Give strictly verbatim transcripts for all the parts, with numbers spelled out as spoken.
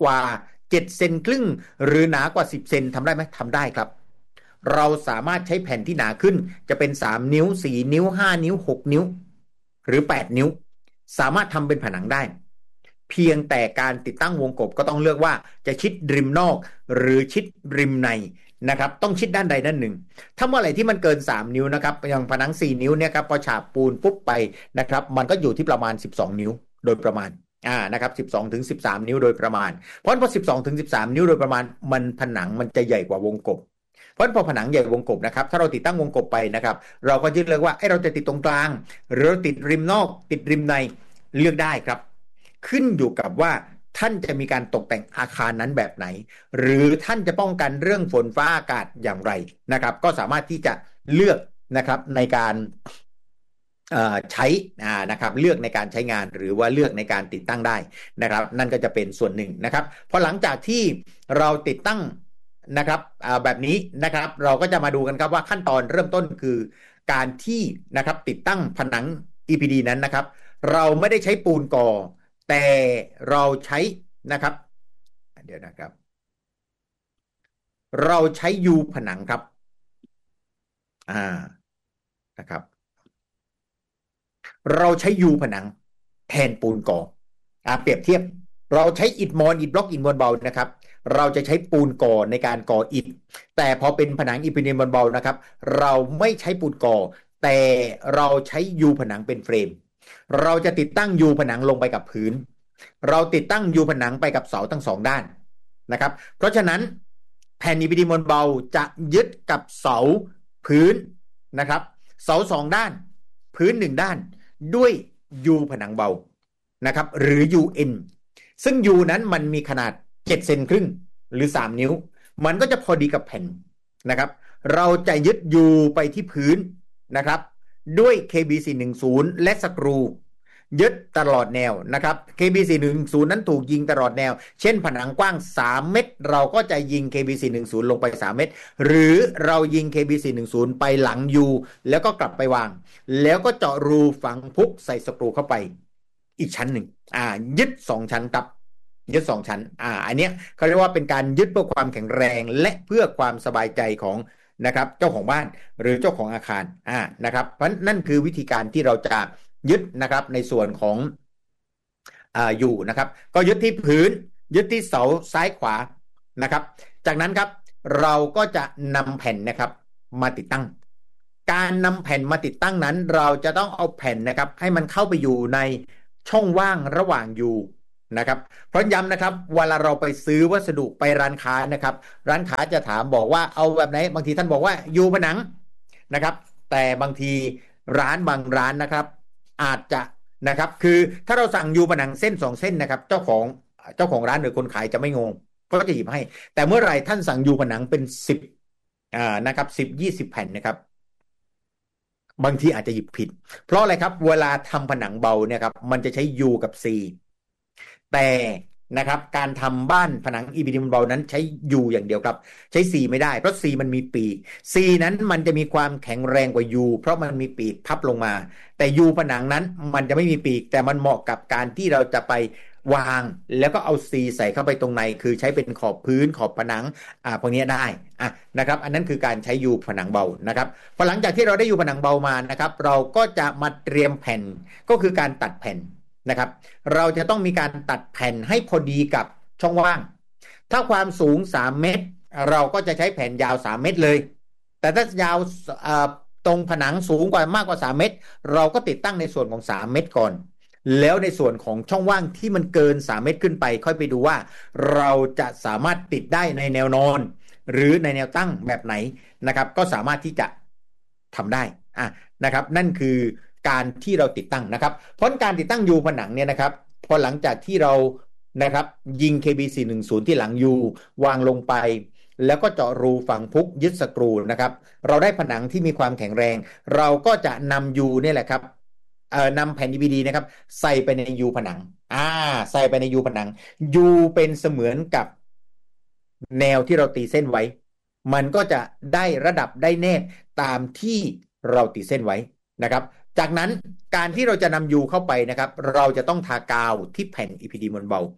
กว่าเจ็ดเซนครึ่งหรือหนากว่าสิบเซนทำได้ไหมทำได้ครับเราสามารถใช้แผ่นที่หนาขึ้นจะเป็นสามนิ้วสี่นิ้วห้านิ้วหกนิ้วหรือแปดนิ้วสามารถทำเป็นผนังได้เพียงแต่การติดตั้งวงกบก็ต้องเลือกว่าจะชิดริมนอกหรือชิดริมในนะครับต้องชิดด้านใดด้านหนึ่งถ้าเมื่อไหร่ที่มันเกินสามนิ้วนะครับอย่างผนังสี่นิ้วเนี่ยครับพอฉาบปูนปุ๊บไปนะครับมันก็อยู่ที่ประมาณสิบสองนิ้วโดยประมาณอ่านะครับสิบสองถึงสิบสามนิ้วโดยประมาณเพราะพอสิบสองถึงสิบสามนิ้วโดยประมาณมันผนังมันจะใหญ่กว่าวงกบเพราะพอผนังใหญ่วงกบนะครับถ้าเราติดตั้งวงกบไปนะครับเราก็ยึดเลยว่าไอ้เราจะติดตรงกลางหรือติดริมนอกติดริมในเลือกได้ครับขึ้นอยู่กับว่าท่านจะมีการตกแต่งอาคารนั้นแบบไหนหรือท่านจะป้องกันเรื่องฝนฟ้าอากาศอย่างไรนะครับก็สามารถที่จะเลือกนะครับในการใช้นะครับเลือกในการใช้งานหรือว่าเลือกในการติดตั้งได้นะครับนั่นก็จะเป็นส่วนหนึ่งนะครับพอหลังจากที่เราติดตั้งนะครับแบบนี้นะครับเราก็จะมาดูกันครับว่าขั้นตอนเริ่มต้นคือการที่นะครับติดตั้งผนัง อี พี ดี นั้นนะครับเราไม่ได้ใช้ปูนก่อแต่เราใช้นะครับเดี๋ยวนะครับเราใช้ยูผนังครับอ่านะครับเราใช้ยูผนังแทนปูนก่ออ่าเปรียบเทียบเราใช้อิฐมอนอิฐบล็อกอิฐมวลเบานะครับเราจะใช้ปูนก่อในการก่ออิฐแต่พอเป็นผนังอีพีดีมวลเบานะครับเราไม่ใช้ปูนก่อแต่เราใช้ยูผนังเป็นเฟรมเราจะติดตั้งยูผนังลงไปกับพื้นเราติดตั้งยูผนังไปกับเสาทั้งสองด้านนะครับเพราะฉะนั้นแผ่น อี พี ดี มวลเบาจะยึดกับเสาพื้นนะครับเสาสองด้านพื้นหนึ่งด้านด้วยยูผนังเบานะครับหรือ ยู เอ็น ซึ่ง U นั้นมันมีขนาดเจ็ดเซนครึ่งหรือสามนิ้วมันก็จะพอดีกับแผ่นนะครับเราจะยึด U ไปที่พื้นนะครับด้วย เค บี สี่ร้อยสิบ และสกรูยึดตลอดแนวนะครับ เค บี สี่ร้อยสิบ นั้นถูกยิงตลอดแนวเช่นผนังกว้างสามเมตรเราก็จะยิง เค บี สี่ร้อยสิบ ลงไปสามเมตรหรือเรายิง เค บี สี่ร้อยสิบ ไปหลัง U แล้วก็กลับไปวางแล้วก็เจาะรูฝังพุกใส่สกรูเข้าไปอีกชั้นหนึ่งอ่ายึดสองชั้นครับยึดสองชั้นอ่าอันเนี้ยเขาเรียกว่าเป็นการยึดเพื่อความแข็งแรงและเพื่อความสบายใจของนะครับเจ้าของบ้านหรือเจ้าของอาคารอ่านะครับเพราะนั่นคือวิธีการที่เราจะยึดนะครับในส่วนของอ่าอยู่นะครับก็ยึดที่พื้นยึดที่เสาซ้ายขวานะครับจากนั้นครับเราก็จะนำแผ่นนะครับมาติดตั้งการนำแผ่นมาติดตั้งนั้นเราจะต้องเอาแผ่นนะครับให้มันเข้าไปอยู่ในช่องว่างระหว่างอยู่นะครับเพราะย้ำนะครับเวลาเราไปซื้อวัสดุไปร้านค้านะครับร้านค้าจะถามบอกว่าเอาแบบไหนบางทีท่านบอกว่าอยู่ผนังนะครับแต่บางทีร้านบางร้านนะครับอาจจะนะครับคือถ้าเราสั่งอยู่ผนังเส้นสองเส้นนะครับเจ้าของเจ้าของร้านหรือคนขายจะไม่งงก็จะหยิบให้แต่เมื่อไหร่ท่านสั่งอยู่ผนังเป็นสิบอ่านะครับสิบยี่สิบแผ่นนะครับบางทีอาจจะหยิบผิดเพราะอะไรครับเวลาทำผนังเบาเนี่ยครับมันจะใช้ U กับ C แต่นะครับการทำบ้านผนัง อี พี ดี เบานั้นใช้ U อย่างเดียวครับใช้ C ไม่ได้เพราะ C มันมีปีก C นั้นมันจะมีความแข็งแรงกว่า U เพราะมันมีปีกพับลงมาแต่ U ผนังนั้นมันจะไม่มีปีกแต่มันเหมาะกับการที่เราจะไปวางแล้วก็เอา C ใส่เข้าไปตรงในคือใช้เป็นขอบพื้นขอบผนังอ่าพวกนี้ได้อ่ะนะครับอันนั้นคือการใช้ U ผนังเบานะครับพอหลังจากที่เราได้ U ผนังเบามานะครับเราก็จะมาเตรียมแผ่นก็คือการตัดแผ่นนะครับเราจะต้องมีการตัดแผ่นให้พอดีกับช่องว่างถ้าความสูงสามเมตรเราก็จะใช้แผ่นยาวสามเมตรเลยแต่ถ้ายาวตรงผนังสูงกว่ามากกว่าสามเมตรเราก็ติดตั้งในส่วนของสามเมตรก่อนแล้วในส่วนของช่องว่างที่มันเกินสามเมตรขึ้นไปค่อยไปดูว่าเราจะสามารถติดได้ในแนวนอนหรือในแนวตั้งแบบไหนนะครับก็สามารถที่จะทำได้อ่ะนะครับนั่นคือการที่เราติดตั้งนะครับเพราะการติดตั้งยูผนังเนี่ยนะครับพอหลังจากที่เรานะครับยิง เค บี สี่ร้อยสิบ ที่หลังยูวางลงไปแล้วก็เจาะรูฝังพุกยึดสกรูนะครับเราได้ผนังที่มีความแข็งแรงเราก็จะนำยูเนี่ยแหละครับเอ่อนำแผ่น อี พี ดี นะครับใส่ไปในยูผนังอ่าใส่ไปในยูผนังยูเป็นเสมือนกับแนวที่เราตีเส้นไว้มันก็จะได้ระดับได้แนบตามที่เราตีเส้นไว้นะครับจากนั้นการที่เราจะนำยูเข้าไปนะครับเราจะต้องทากาวที่แผ่น อี พี ดี มวลเบา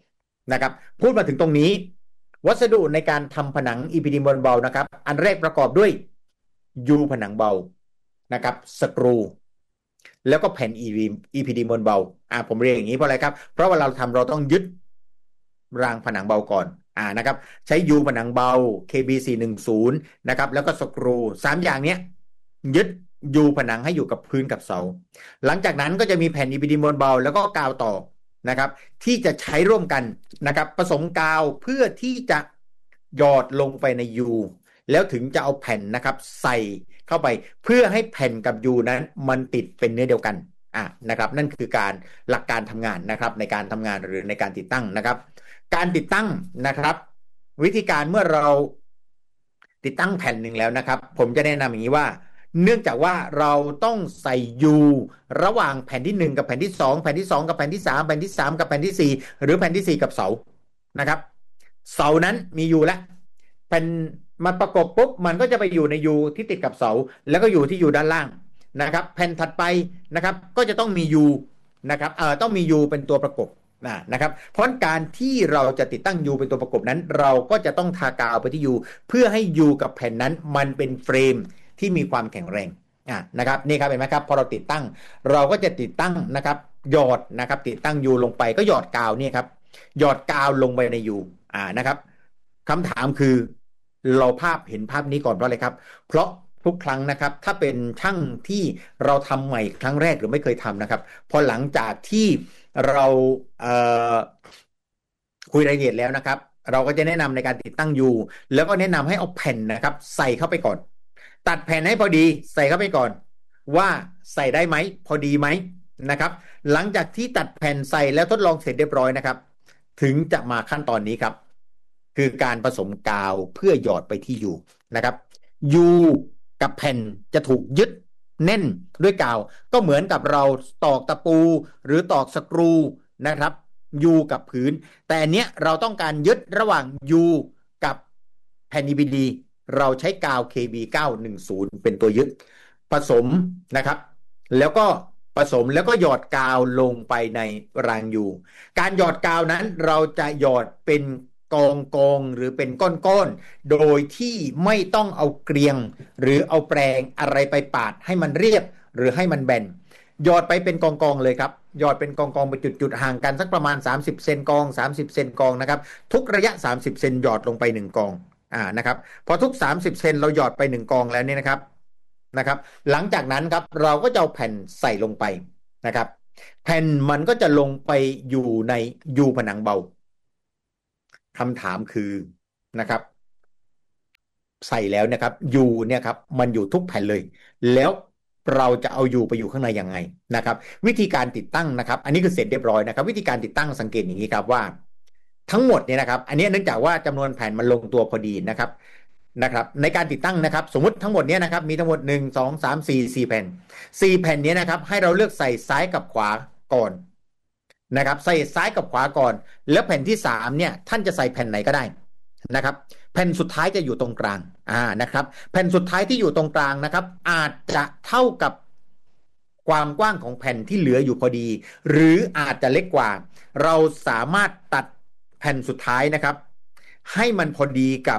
นะครับพูดมาถึงตรงนี้วัสดุในการทำผนัง อี พี ดี มวลเบานะครับอันแรกประกอบด้วยยูผนังเบานะครับสกรูแล้วก็แผ่น อี พี ดี มวลเบาอ่าผมเรียกอย่างนี้เพราะอะไรครับเพราะว่าเราทำเราต้องยึดรางผนังเบาก่อนอ่านะครับใช้ยูผนังเบา เค บี สี่ร้อยสิบนะครับแล้วก็สกรูสามอย่างเนี้ยยึดยูผนังให้อยู่กับพื้นกับเสาหลังจากนั้นก็จะมีแผ่น อี พี ดี มวลเบาแล้วก็กาวต่อนะครับที่จะใช้ร่วมกันนะครับผสมกาวเพื่อที่จะหยอดลงไปในยูแล้วถึงจะเอาแผ่นนะครับใส่เข้าไปเพื่อให้แผ่นกับยูนั้นมันติดเป็นเนื้อเดียวกันอ่ะนะครับนั่นคือการหลักการทำงานนะครับในการทำงานหรือในการติดตั้งนะครับการติดตั้งนะครับวิธีการเมื่อเราติดตั้งแผ่นหนึ่งแล้วนะครับผมจะแนะนำอย่างนี้ว่าเนื่องจากว่าเราต้องใส่ยูระหว่างแผ่นที่หนึ่งกับแผ่นที่สองแผ่นที่สองกับแผ่นที่สามแผ่นที่สามกับแผ่นที่สี่หรือแผ่นที่สี่กับเสานะครับเสานั้นมียูแล้วแผ่นมาประกบปุ๊บมันก็จะไปอยู่ในยูที่ติดกับเสาแล้วก็อยู่ที่ยูด้านล่างนะครับแผ่นถัดไปนะครับก็จะต้องมียูนะครับเอ่อต้องมียูเป็นตัวประกบนะครับเพราะการที่เราจะติดตั้งยูเป็นตัวประกบนั้นเราก็จะต้องทากาวไปที่ยูเพื่อให้ยูกับแผ่นนั้นมันเป็นเฟรมที่มีความแข็งแรงอ่านะครับนี่ครับเห็นไหมครับพอเราติดตั้งเราก็จะติดตั้งนะครับหยอดนะครับติดตั้งยูลงไปก็หยอดกาวนี่ครับหยอดกาวลงไปในยูอ่านะครับคำถามคือเราภาพเห็นภาพนี้ก่อนเพราะอะไรครับเพราะทุกครั้งนะครับถ้าเป็นช่างที่เราทำใหม่ครั้งแรกหรือไม่เคยทำนะครับพอหลังจากที่เราเอ่อคุยรายละเอียดแล้วนะครับเราก็จะแนะนำในการติดตั้งยูแล้วก็แนะนำให้เอาแผ่นนะครับใส่เข้าไปก่อนตัดแผ่นให้พอดีใส่เข้าไปก่อนว่าใส่ได้ไหมพอดีไหมนะครับหลังจากที่ตัดแผ่นใส่แล้วทดลองเสร็จเรียบร้อยนะครับถึงจะมาขั้นตอนนี้ครับคือการผสมกาวเพื่อหยอดไปที่ยูนะครับยูกับแผ่นจะถูกยึดแน่นด้วยกาวก็เหมือนกับเราตอกตะปูหรือตอกสกรูนะครับยูกับพื้นแต่อันเนี้ยเราต้องการยึดระหว่างยูกับแผ่น อี พี ดี เราใช้กาว เค บี เก้าหนึ่งศูนย์ เป็นตัวยึดผสมนะครับแล้วก็ผสมแล้วก็หยอดกาวลงไปในรางยูการหยอดกาวนั้นเราจะหยอดเป็นกองกองหรือเป็นก้อนๆโดยที่ไม่ต้องเอาเกลียงหรือเอาแปรงอะไรไปปาดให้มันเรียบหรือให้มันแบนหยอดไปเป็นกองกองเลยครับหยอดเป็นกองกองไปจุดๆห่างกันสักประมาณสามสิบเซนกองสามสิบเซนกองนะครับทุกระยะสามสิบเซนหยอดลงไปหนึ่งกองอ่านะครับพอทุกสามสิบเซนเราหยอดไปหนึ่งกองแล้วเนี่ยนะครับนะครับหลังจากนั้นครับเราก็จะเอาแผ่นใส่ลงไปนะครับแผ่นมันก็จะลงไปอยู่ในยูผนังเบาคำถามคือนะครับใส่แล้วนะครับยูเนี่ยครับมันอยู่ทุกแผ่นเลยแล้วเราจะเอายูไปอยู่ข้างในยังไงนะครับวิธีการติดตั้งนะครับอันนี้คือเสร็จเรียบร้อยนะครับวิธีการติดตั้งสังเกตอย่างนี้ครับว่าทั้งหมดเนี่ยนะครับอันนี้เนื่องจากว่าจำนวนแผ่นมันลงตัวพอดีนะครับนะครับในการติดตั้งนะครับสมมติทั้งหมดนี้นะครับมีทั้งหมดหนึ่ง สอง สาม สี่ สี่แผ่นสี่แผ่นนี้นะครับให้เราเลือกใส่ซ้ายกับขวาก่อนนะครับใส่ซ้ายกับขวาก่อนแล้วแผ่นที่สามเนี่ยท่านจะใส่แผ่นไหนก็ได้นะครับแผ่นสุดท้ายจะอยู่ตรงกลางอ่านะครับแผ่นสุดท้ายที่อยู่ตรงกลางนะครับอาจจะเท่ากับความกว้างของแผ่นที่เหลืออยู่พอดีหรืออาจจะเล็กกว่าเราสามารถตัดแผ่นสุดท้ายนะครับให้มันพอดีกับ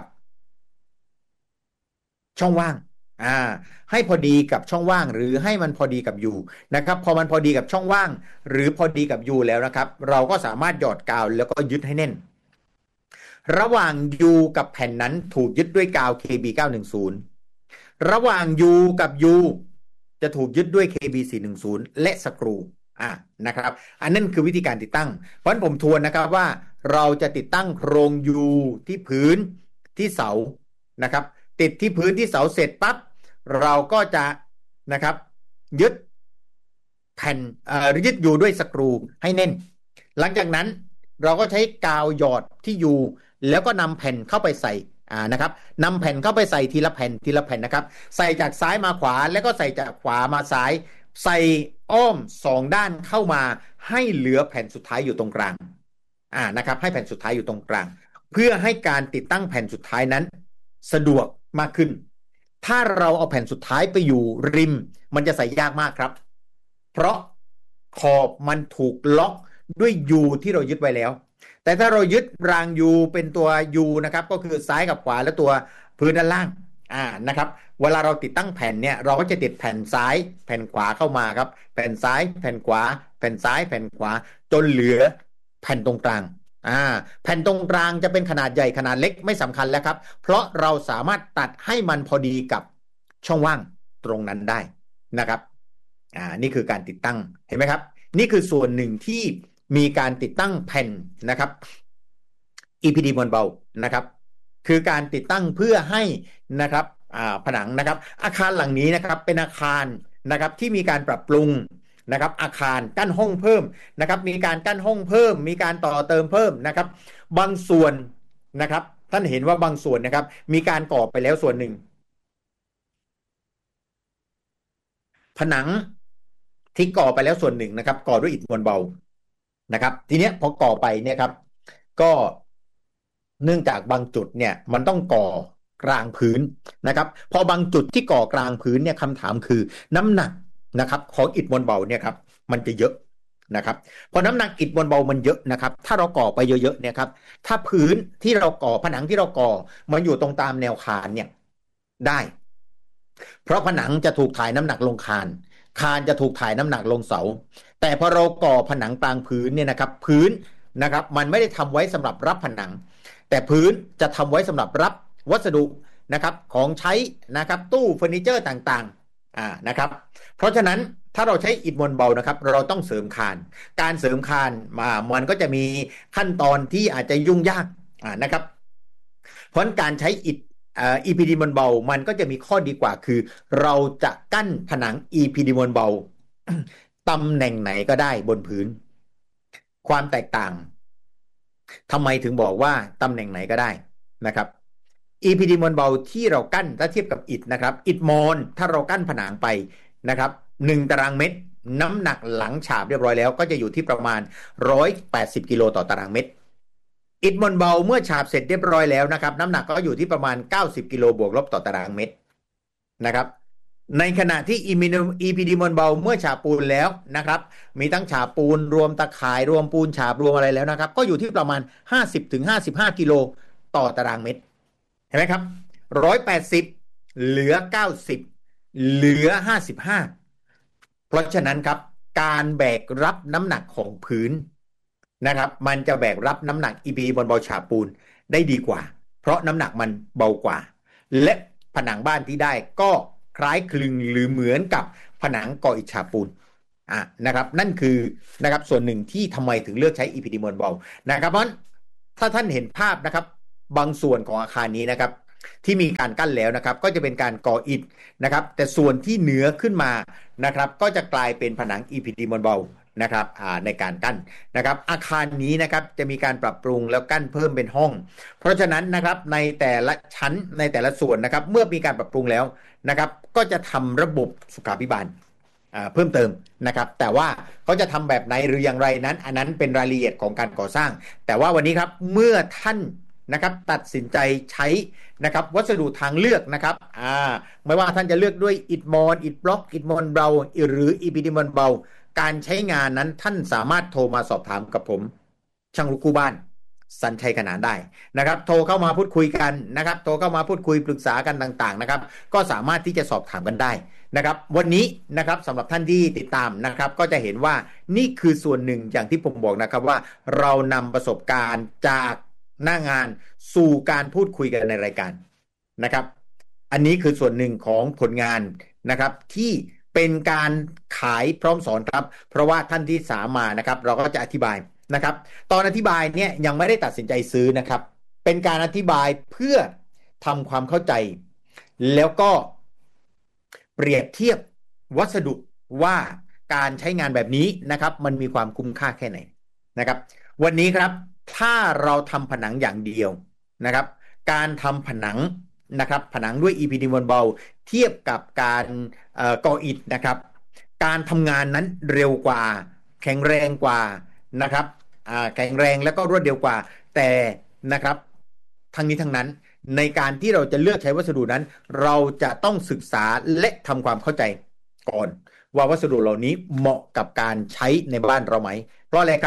ช่องว่างอ่าให้พอดีกับช่องว่างหรือให้มันพอดีกับยูนะครับพอมันพอดีกับช่องว่างหรือพอดีกับยูแล้วนะครับเราก็สามารถหยอดกาวแล้วก็ยึดให้แน่นระหว่างยูกับแผ่นนั้นถูกยึดด้วยกาว เค บี เก้าหนึ่งศูนย์ ระหว่างยูกับยูจะถูกยึดด้วย เค บี สี่ร้อยสิบและสกรูอ่านะครับอันนั้นคือวิธีการติดตั้งเพราะฉะนั้นผมทวนนะครับว่าเราจะติดตั้งโครงยูที่พื้นที่เสานะครับติดที่พื้นที่เสาเสร็จปั๊บเราก็จะนะครับยึดแผ่นเอ่อยึดยูด้วยสกรูให้แน่นหลังจากนั้นเราก็ใช้กาวหยอดที่ยูแล้วก็นำแผ่นเข้าไปใส่อ่านะครับนำแผ่นเข้าไปใส่ทีละแผ่นทีละแผ่นนะครับใส่จากซ้ายมาขวาแล้วก็ใส่จากขวามาซ้ายใส่อ้อมสองด้านเข้ามาให้เหลือแผ่นสุดท้ายอยู่ตรงกลางอ่านะครับให้แผ่นสุดท้ายอยู่ตรงกลางเพื่อให้การติดตั้งแผ่นสุดท้ายนั้นสะดวกมากขึ้นถ้าเราเอาแผ่นสุดท้ายไปอยู่ริมมันจะใส่ยากมากครับเพราะขอบมันถูกล็อกด้วยยูที่เรายึดไว้แล้วแต่ถ้าเรายึดราง U เป็นตัว U นะครับก็คือซ้ายกับขวาและตัวพื้นด้านล่างอ่านะครับเวลาเราติดตั้งแผ่นเนี่ยเราก็จะติดแผ่นซ้ายแผ่นขวาเข้ามาครับแผ่นซ้ายแผ่นขวาแผ่นซ้ายแผ่นขวาจนเหลือแผ่นตรงกลางอ่าแผ่นตรงกลางจะเป็นขนาดใหญ่ขนาดเล็กไม่สำคัญแล้วครับเพราะเราสามารถตัดให้มันพอดีกับช่องว่างตรงนั้นได้นะครับอ่านี่คือการติดตั้งเห็นไหมครับนี่คือส่วนหนึ่งที่มีการติดตั้งแผ่นนะครับ อี พี ดี มวลเบานะครับคือการติดตั้งเพื่อให้นะครับผนังนะครับอาคารหลังนี้นะครับเป็นอาคารนะครับที่มีการปรับปรุงนะครับอาคารกั้นห้องเพิ่มนะครับมีการกั้นห้องเพิ่มมีการต่อเติมเพิ่มนะครับบางส่วนนะครับท่านเห็นว่าบางส่วนนะครับมีการก่อไปแล้วส่วนหนึ่งผนังที่ก่อไปแล้วส่วนหนึ่งนะครับก่อด้วยอิฐมวลเบานะครับทีนี้พอก่อไปเนี่ยครับก็เนื่องจากบางจุดเนี่ยมันต้องก่อกลางพื้นนะครับพอบางจุดที่ก่อกลางพื้นเนี่ยคำถามคือน้ำหนักนะครับของอิฐมวลเบาเนี่ยครับมันจะเยอะนะครับพอน้ำหนักอิฐมวลเบามันเยอะนะครับถ้าเราก่อไปเยอะๆเนี่ยครับถ้าพื้นที่เราก่อผนังที่เราก่อมันอยู่ตรงตามแนวคานเนี่ยได้เพราะผนังจะถูกถ่ายน้ำหนักลงคานคานจะถูกถ่ายน้ำหนักลงเสาแต่พอเราก่อผนังกลางพื้นเนี่ยนะครับพื้นนะครับมันไม่ได้ทำไว้สำหรับรับผนังแต่พื้นจะทำไว้สำหรับรับวัสดุนะครับของใช้นะครับตู้เฟอร์นิเจอร์ต่างๆอ่านะครับเพราะฉะนั้นถ้าเราใช้อิฐมวลเบานะครับเราต้องเสริมคานการเสริมคานมามันก็จะมีขั้นตอนที่อาจจะยุ่งยากอ่านะครับเพราะการใช้อิฐอ่า อี พี ดี มวลเบามันก็จะมีข้อดีกว่าคือเราจะกั้นผนัง อี พี ดี มวลเบาตำแหน่งไหนก็ได้บนพื้นความแตกต่างทำไมถึงบอกว่าตำแหน่งไหนก็ได้นะครับ อี พี ดี มวลเบาที่เรากั้นถ้าเทียบกับอิฐนะครับอิฐมอนถ้าเรากั้นผนังไปนะครับหนึ่งตารางเมตรน้ำหนักหลังฉาบเรียบร้อยแล้วก็จะอยู่ที่ประมาณหนึ่งร้อยแปดสิบกิโลต่อตารางเมตรอิฐมวลเบาเมื่อฉาบเสร็จเรียบร้อยแล้วนะครับน้ำหนักก็อยู่ที่ประมาณเก้าสิบกิโลบวกลบต่อตารางเมตรนะครับในขณะที่ อี พี ดี มวลเบาเมื่อฉาบปูนแล้วนะครับมีทั้งฉาบปูนรวมตะข่ายรวมปูนฉาบรวมอะไรแล้วนะครับก็อยู่ที่ประมาณห้าสิบถึงห้าสิบห้ากิโลต่อตารางเมตรเห็นไหมครับหนึ่งร้อยแปดสิบเหลือเก้าสิบเหลือห้าสิบห้าเพราะฉะนั้นครับการแบกรับน้ำหนักของพื้นนะครับมันจะแบกรับน้ำหนัก อี พี ดี บนเบาฉาบปูนได้ดีกว่าเพราะน้ำหนักมันเบากว่าและผนังบ้านที่ได้ก็คล้ายคลึงหรือเหมือนกับผนังก่ออิฐฉาบปูนอ่ะนะครับนั่นคือนะครับส่วนหนึ่งที่ทำไมถึงเลือกใช้ อี พี ดี บนเบานะครับเพราะถ้าท่านเห็นภาพนะครับบางส่วนของอาคารนี้นะครับที่มีการกั้นแล้วนะครับก็จะเป็นการก่ออิฐนะครับแต่ส่วนที่เหนือขึ้นมานะครับก็จะกลายเป็นผนัง อี พี ดี มวลเบานะครับในการกั้นนะครับอาคารนี้นะครับจะมีการปรับปรุงแล้วกั้นเพิ่มเป็นห้องเพราะฉะนั้นนะครับในแต่ละชั้นในแต่ละส่วนนะครับเมื่อมีการปรับปรุงแล้วนะครับก็จะทำระบบสุขาภิบาลเพิ่มเติมนะครับแต่ว่าเขาจะทำแบบไหนหรืออย่างไรนั้นอันนั้นเป็นรายละเอียดของการก่อสร้างแต่ว่าวันนี้ครับเมื่อท่านนะครับตัดสินใจใช้นะครับวัสดุทางเลือกนะครับอ่าไม่ว่าท่านจะเลือกด้วยอิฐมอนอิฐบล็อกอิฐมอนเบาหรือ อี พี ดี มวลเบาการใช้งานนั้นท่านสามารถโทรมาสอบถามกับผมช่างลูกคู่บ้านสัญชัยขนานได้นะครับโทรเข้ามาพูดคุยกันนะครับโทรเข้ามาพูดคุยปรึกษากันต่างๆนะครับก็สามารถที่จะสอบถามกันได้นะครับวันนี้นะครับสำหรับท่านที่ติดตามนะครับก็จะเห็นว่านี่คือส่วนหนึ่งอย่างที่ผมบอกนะครับว่าเรานำประสบการณ์จากหน้างานสู่การพูดคุยกันในรายการนะครับอันนี้คือส่วนหนึ่งของผลงานนะครับที่เป็นการขายพร้อมสอนครับเพราะว่าท่านที่สามมานะครับเราก็จะอธิบายนะครับตอนอธิบายเนี่ยยังไม่ได้ตัดสินใจซื้อนะครับเป็นการอธิบายเพื่อทำความเข้าใจแล้วก็เปรียบเทียบวัสดุว่าการใช้งานแบบนี้นะครับมันมีความคุ้มค่าแค่ไหนนะครับวันนี้ครับถ้าเราทำผนังอย่างเดียวนะครับการทำผนังนะครับผนังด้วย อี พี ดี มวลเบาเทียบกับการก่ออิฐนะครับการทำงานนั้นเร็วกว่าแข็งแรงกว่านะครับแข็งแรงแล้วก็รวดเร็วกว่าแต่นะครับทั้งนี้ทั้งนั้นในการที่เราจะเลือกใช้วัสดุนั้นเราจะต้องศึกษาและทำความเข้าใจก่อนว่าวัสดุเหล่านี้เหมาะกับการใช้ในบ้านเราไหมเพราะอะไรครับ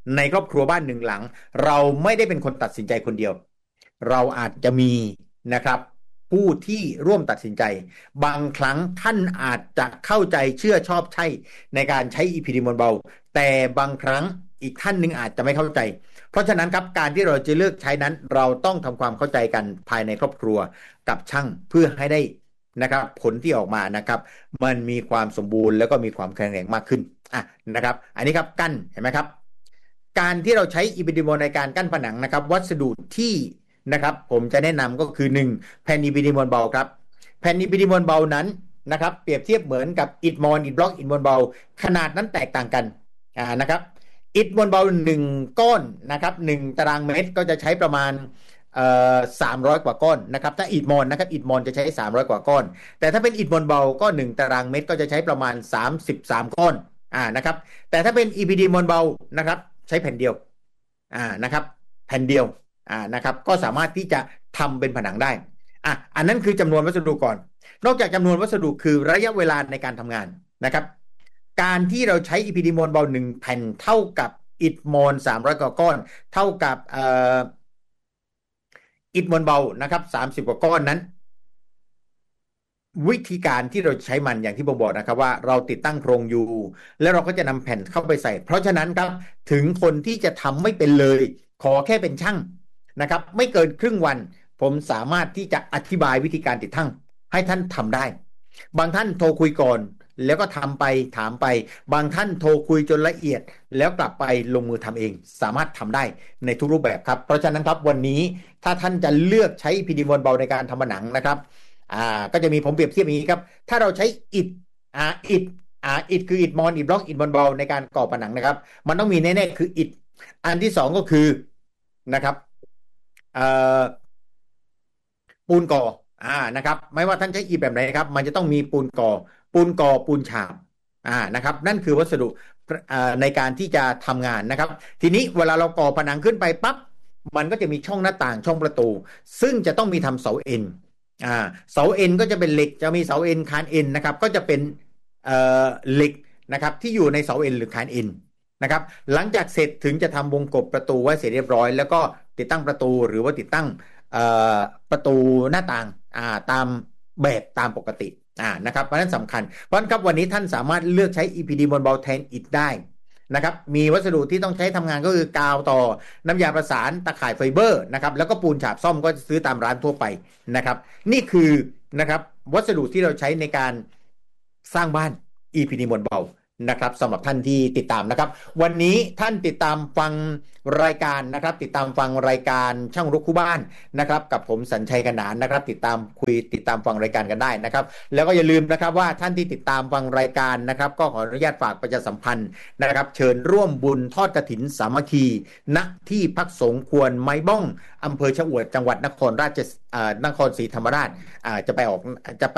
ในครอบครัวบ้านหนึ่งหลังเราไม่ได้เป็นคนตัดสินใจคนเดียวเราอาจจะมีนะครับผู้ที่ร่วมตัดสินใจบางครั้งท่านอาจจะเข้าใจเชื่อชอบใช่ในการใช้อีพีดีมวลเบาแต่บางครั้งอีกท่านหนึ่งอาจจะไม่เข้าใจเพราะฉะนั้นครับการที่เราจะเลือกใช้นั้นเราต้องทำความเข้าใจกันภายในครอบครัวกับช่างเพื่อให้ได้นะครับผลที่ออกมานะครับมันมีความสมบูรณ์แล้วก็มีความแข็งแรงมากขึ้นอ่ะนะครับอันนี้ครับกั้นเห็นไหมครับการที่เราใช้อีพีดีมวลในการกั้นผนังนะครับวัสดุที่นะครับผมจะแนะนำก็คือหนึ่งแผ่นอีพีดีมวลเบาครับแผ่นอีพีดีมวลเบานั้นนะครับเปรียบเทียบเหมือนกับอิฐมอนอิฐบล็อกอิฐมวลเบาขนาดนั้นแตกต่างกันอ่านะครับอิฐมวลเบาหนึ่งก้อนนะครับหนึ่งตารางเมตรก็จะใช้ประมาณเอ่อสามร้อยกว่าก้อนนะครับถ้าอิฐมอนนะครับอิฐมอนจะใช้สามร้อยกว่าก้อนแต่ถ้าเป็นอิฐมวลเบาก็หนึ่งตารางเมตรก็จะใช้ประมาณสามสิบสามก้อนอ่านะครับแต่ถ้าเป็น อี พี ดี มวลเบานะครับใช้แผ่นเดียวอ่านะครับแผ่นเดียวอ่านะครับก็สามารถที่จะทำเป็นผนังได้อ่ะอันนั้นคือจำนวนวัสดุก่อนนอกจากจำนวนวัสดุคือระยะเวลาในการทำงานนะครับการที่เราใช้ อี พี ดี มวลเบาหนึ่งแผ่นเท่ากับอิฐมอนสามร้อยกว่าก้อนเท่ากับเอ่ออิฐมวลเบานะครับสามสิบกว่าก้อนนั้นวิธีการที่เราใช้มันอย่างที่ผมบอกนะครับว่าเราติดตั้งโครงอยู่แล้วเราก็จะนำแผ่นเข้าไปใส่เพราะฉะนั้นครับถึงคนที่จะทำไม่เป็นเลยขอแค่เป็นช่างนะครับไม่เกินครึ่งวันผมสามารถที่จะอธิบายวิธีการติดตั้งให้ท่านทำได้บางท่านโทรคุยก่อนแล้วก็ทำไปถามไปบางท่านโทรคุยจนละเอียดแล้วกลับไปลงมือทำเองสามารถทำได้ในทุกรูปแบบครับเพราะฉะนั้นครับวันนี้ถ้าท่านจะเลือกใช้พีดีมวลเบาในการทำผนังนะครับอ่าก็จะมีผมเปรียบเทียบอย่างนี้ครับถ้าเราใช้อิฐอ่าอิฐอ่าอิฐคืออิฐมอนอิฐบล็อกอิฐมวลเบาในการก่อผนังนะครับมันต้องมีแน่ๆคืออิฐอันที่สองก็คือนะครับเอ่อปูนก่ออ่านะครับไม่ว่าท่านใช้อิฐแบบไหนครับมันจะต้องมีปูนก่อปูนก่อปูนฉาบอ่านะครับนั่นคือวัสดุอ่าในการที่จะทำงานนะครับทีนี้เวลาเราก่อผนังขึ้นไปปั๊บมันก็จะมีช่องหน้าต่างช่องประตูซึ่งจะต้องมีทำเสาเอ็น อ่าเสาเอ็นก็จะเป็นเหล็กจะมีเสาเอ็นคานเอ็นนะครับก็จะเป็นเอ่อเหล็กนะครับที่อยู่ในเสาเอ็นหรือคานเอ็นนะครับหลังจากเสร็จถึงจะทำวงกบประตูไว้เสร็จเรียบร้อยแล้วก็ติดตั้งประตูหรือว่าติดตั้งเอ่อประตูหน้าต่างอ่าตามแบบตามปกติอ่านะครับเพราะนั้นสำคัญเพราะฉะนั้นครับวันนี้ท่านสามารถเลือกใช้ อี พี ดี มวลเบาแทนอิฐได้นะครับมีวัสดุที่ต้องใช้ทำงานก็คือกาวต่อน้ำยาประสานตะข่ายไฟเบอร์นะครับแล้วก็ปูนฉาบซ่อมก็ซื้อตามร้านทั่วไปนะครับนี่คือนะครับวัสดุที่เราใช้ในการสร้างบ้าน อี พี ดี มวลเบานะครับสำหรับท่านที่ติดตามนะครับวันนี้ท่านติดตามฟังรายการนะครับติดตามฟังรายการช่างรุกคู่บ้านนะครับกับผมสัญชัยกนานนะครับติดตามคุยติดตามฟังรายการกันได้นะครับแล้วก็อย่าลืมนะครับว่าท่านที่ติดตามฟังรายการนะครับก็ขออนุญาตฝากประชาสัมพันธ์นะครับเชิญร่วมบุญทอดกฐินสามัคคีณที่พักสงฆ์ควรไม้บ้องอำเภอชะอวดจังหวัดนครราชอ่านครศรีธรรมราชอ่าจะไปออกจะ